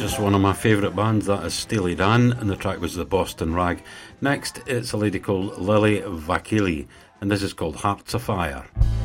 just one of my favourite bands, that is Steely Dan, and the track was the Boston Rag. Next, it's a lady called Lily Vakili, and this is called Hearts Afire.